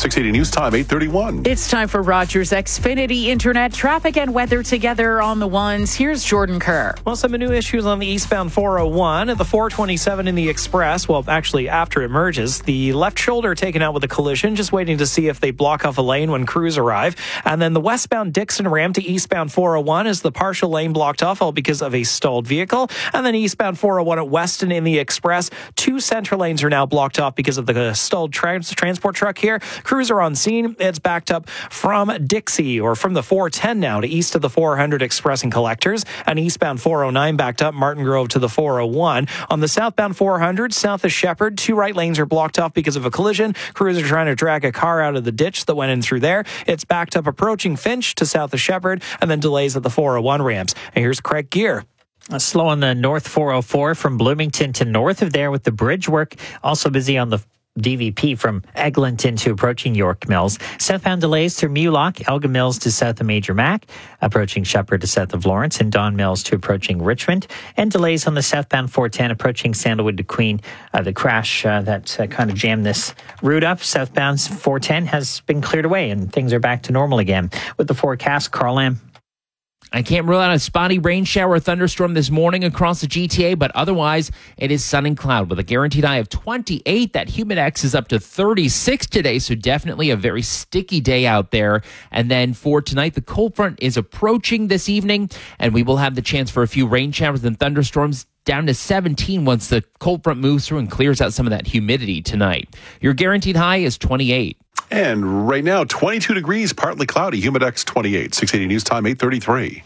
680 News Time, 8:31. It's time for Rogers Xfinity Internet traffic and weather together on the ones. Here's Jordan Kerr. Well, some new issues on the eastbound 401 and the 427 in the Express. Well, actually, after it merges, the left shoulder taken out with a collision, just waiting to see if they block off a lane when crews arrive. And then the westbound Dixon ramp to eastbound 401 is the partial lane blocked off, all because of a stalled vehicle. And then eastbound 401 at Weston in the Express, 2 center lanes are now blocked off because of the stalled transport truck here. Crews are on scene. It's backed up from Dixie, or from the 410 now to east of the 400 Express and Collectors, and eastbound 409 backed up Martin Grove to the 401. On the southbound 400 south of Shepherd, 2 right lanes are blocked off because of a collision. Crews are trying to drag a car out of the ditch that went in through there. It's backed up approaching Finch to south of Shepherd, and then delays at the 401 ramps. And here's Craig Gear. Slow on the North 404 from Bloomington to north of there with the bridge work. Also busy on the DVP from Eglinton to approaching York Mills. Southbound delays through Mulock, Elgin Mills to south of Major Mac, approaching Shepherd to south of Lawrence, and Don Mills to approaching Richmond. And delays on the southbound 410 approaching Sandalwood to Queen. The crash that kind of jammed this route up. Southbound 410 has been cleared away and things are back to normal again. With the forecast, Carl Lamb. I can't rule out a spotty rain shower or thunderstorm this morning across the GTA, but otherwise it is sun and cloud with a guaranteed high of 28. That Humidex is up to 36 today, so definitely a very sticky day out there. And then for tonight, the cold front is approaching this evening, and we will have the chance for a few rain showers and thunderstorms down to 17 once the cold front moves through and clears out some of that humidity tonight. Your guaranteed high is 28. And right now, 22 degrees, partly cloudy, Humidex 28. 680 News Time, 8:33.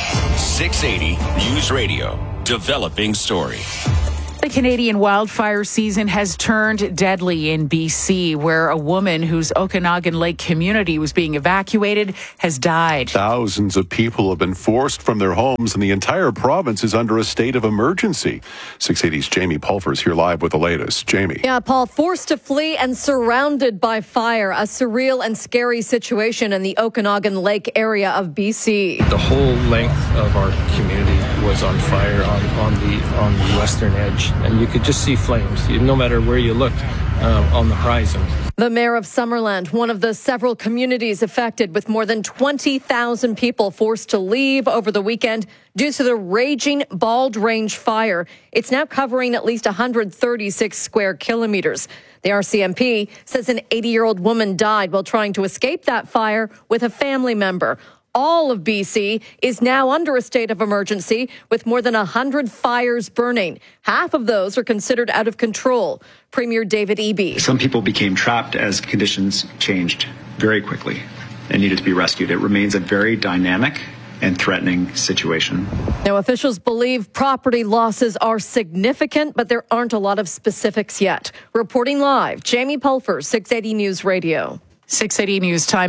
680 News Radio, developing story. The Canadian wildfire season has turned deadly in BC, where a woman whose Okanagan Lake community was being evacuated has died. Thousands of people have been forced from their homes, and the entire province is under a state of emergency. 680's Jamie Pulvers here live with the latest. Jamie. Yeah, Paul, forced to flee and surrounded by fire. A surreal and scary situation in the Okanagan Lake area of BC. The whole length of our community was on fire on the western edge, and you could just see flames no matter where you looked on the horizon. The mayor of Summerland, one of the several communities affected, with more than 20,000 people forced to leave over the weekend due to the raging Bald Range fire. It's now covering at least 136 square kilometers. The RCMP says an 80-year-old woman died while trying to escape that fire with a family member. All of BC is now under a state of emergency with more than 100 fires burning. Half of those are considered out of control. Premier David Eby. Some people became trapped as conditions changed very quickly and needed to be rescued. It remains a very dynamic and threatening situation. Now, officials believe property losses are significant, but there aren't a lot of specifics yet. Reporting live, Jamie Pulvers, 680 News Radio. 680 News Time,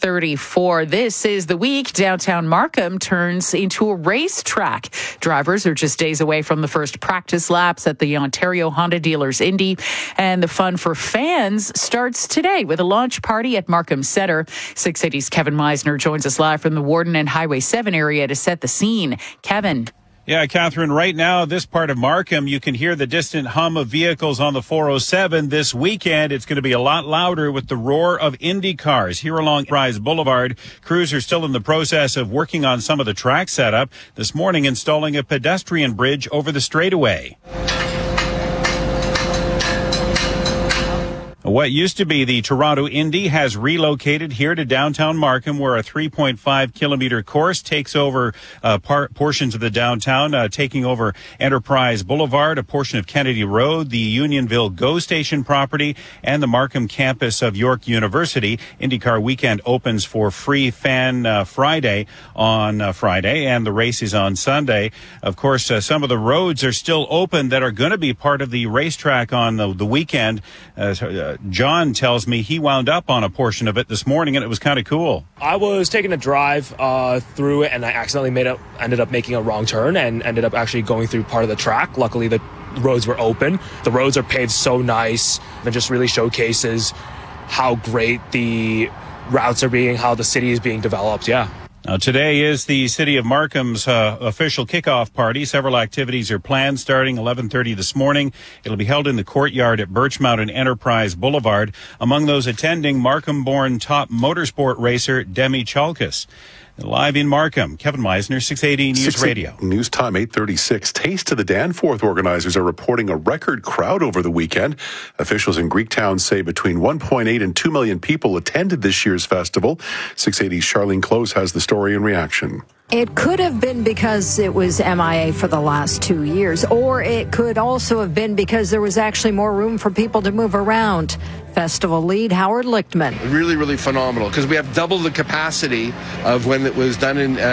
8:34. This is the week downtown Markham turns into a racetrack. Drivers are just days away from the first practice laps at the Ontario Honda Dealers Indy. And the fun for fans starts today with a launch party at Markham Centre. 680's Kevin Meisner joins us live from the Warden and Highway 7 area to set the scene. Kevin. Yeah, Catherine, right now, this part of Markham, you can hear the distant hum of vehicles on the 407. This weekend, it's going to be a lot louder with the roar of Indy cars. Here along Rise Boulevard, crews are still in the process of working on some of the track setup. This morning, installing a pedestrian bridge over the straightaway. What used to be the Toronto Indy has relocated here to downtown Markham, where a 3.5-kilometer course takes over portions of the downtown, taking over Enterprise Boulevard, a portion of Kennedy Road, the Unionville GO Station property, and the Markham campus of York University. IndyCar weekend opens for free fan Friday on Friday, and the race is on Sunday. Of course, some of the roads are still open that are going to be part of the racetrack on the weekend. John tells me he wound up on a portion of it this morning, and it was kind of cool. I was taking a drive through it, and I accidentally ended up making a wrong turn and ended up actually going through part of the track. Luckily, the roads were open. The roads are paved so nice, and just really showcases how great the routes are being, how the city is being developed. Yeah. Now, today is the City of Markham's official kickoff party. Several activities are planned starting 11:30 this morning. It'll be held in the courtyard at Birch Mountain Enterprise Boulevard. Among those attending, Markham-born top motorsport racer Demi Chalkis. Live in Markham, Kevin Meisner, 680 News Radio. News time, 8:36. Taste of the Danforth organizers are reporting a record crowd over the weekend. Officials in Greektown say between 1.8 and 2 million people attended this year's festival. 680's Charlene Close has the story in reaction. It could have been because it was MIA for the last 2 years, or it could also have been because there was actually more room for people to move around. Festival lead Howard Lichtman. Really, really phenomenal because we have double the capacity of when it was done in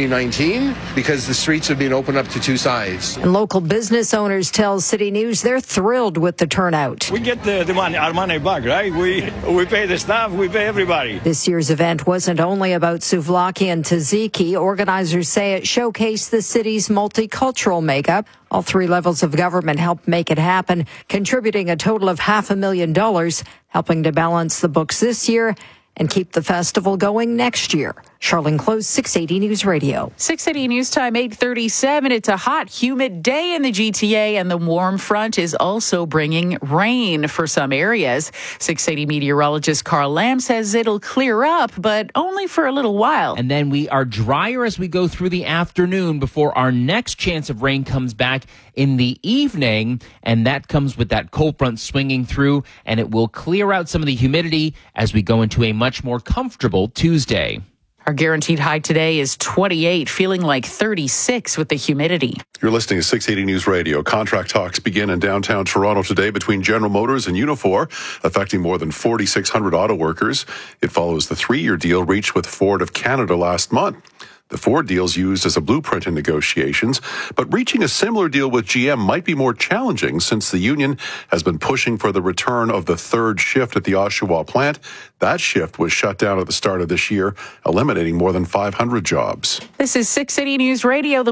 2019 because the streets have been opened up to two sides. And local business owners tell City News they're thrilled with the turnout. We get the money, our money back, right? We pay the staff, we pay everybody. This year's event wasn't only about souvlaki and tzatziki. Organizers say it showcased the city's multicultural makeup. All three levels of government helped make it happen, contributing a total of $500,000, helping to balance the books this year and keep the festival going next year. Charlene Close, 680 News Radio. 680 News Time, 8:37. It's a hot, humid day in the GTA, and the warm front is also bringing rain for some areas. 680 meteorologist Carl Lamb says it'll clear up, but only for a little while. And then we are drier as we go through the afternoon before our next chance of rain comes back in the evening, and that comes with that cold front swinging through, and it will clear out some of the humidity as we go into a much more comfortable Tuesday. Our guaranteed high today is 28, feeling like 36 with the humidity. You're listening to 680 News Radio. Contract talks begin in downtown Toronto today between General Motors and Unifor, affecting more than 4,600 auto workers. It follows the 3-year deal reached with Ford of Canada last month. The Ford deal's used as a blueprint in negotiations, but reaching a similar deal with GM might be more challenging since the union has been pushing for the return of the third shift at the Oshawa plant. That shift was shut down at the start of this year, eliminating more than 500 jobs. This is 680 News Radio.